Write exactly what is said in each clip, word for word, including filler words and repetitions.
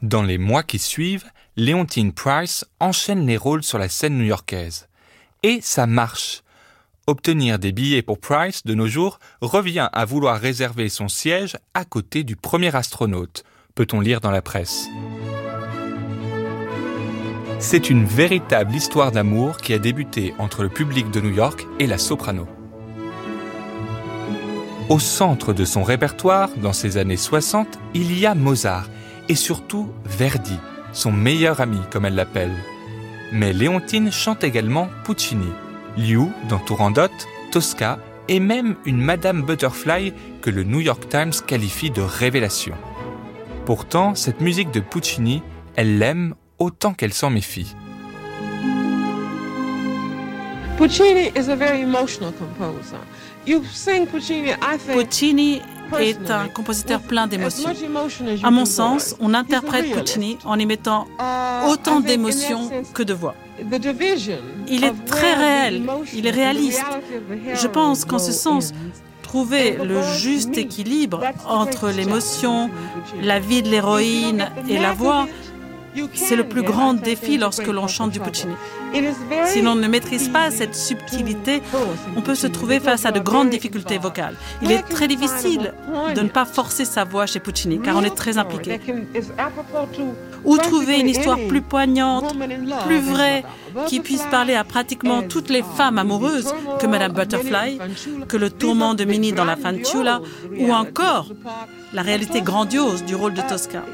Dans les mois qui suivent, Leontyne Price enchaîne les rôles sur la scène new-yorkaise. Et ça marche. Obtenir des billets pour Price de nos jours revient à vouloir réserver son siège à côté du premier astronaute, peut-on lire dans la presse. C'est une véritable histoire d'amour qui a débuté entre le public de New York et la soprano. Au centre de son répertoire, dans ces années soixante, il y a Mozart et surtout Verdi, son meilleur ami comme elle l'appelle. Mais Leontyne chante également Puccini, Liu dans Turandot, Tosca et même une Madame Butterfly que le New York Times qualifie de révélation. Pourtant, cette musique de Puccini, elle l'aime autant qu'elle s'en méfie. Puccini is a very emotional composer. You sing Puccini, I think. Puccini est un compositeur plein d'émotions. À mon sens, on interprète Puccini en y mettant autant d'émotions que de voix. Il est très réel, il est réaliste. Je pense qu'en ce sens, trouver le juste équilibre entre l'émotion, la vie de l'héroïne et la voix, c'est le plus grand défi lorsque l'on chante du Puccini. Si l'on ne maîtrise pas cette subtilité, on peut se trouver face à de grandes difficultés vocales. Il est très difficile de ne pas forcer sa voix chez Puccini, car on est très impliqué. Ou trouver une histoire plus poignante, plus vraie, qui puisse parler à pratiquement toutes les femmes amoureuses que Madame Butterfly, que le tourment de Minnie dans La Fanciulla, ou encore la réalité grandiose du rôle de Tosca.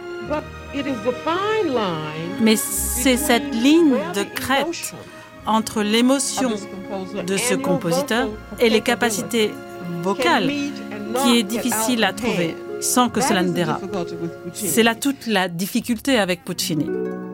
Mais c'est cette ligne de crête entre l'émotion de ce compositeur et les capacités vocales qui est difficile à trouver sans que cela ne dérape. C'est là toute la difficulté avec Puccini.